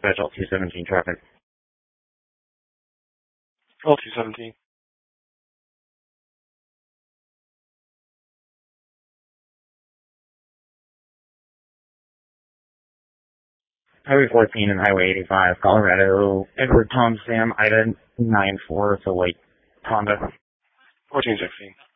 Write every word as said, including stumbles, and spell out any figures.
Dispatch L two seventeen traffic. L two seventeen. Highway fourteen and Highway eighty-five, Colorado, Edward Tom Sam, Ida nine four, so like Honda. fourteen sixteen.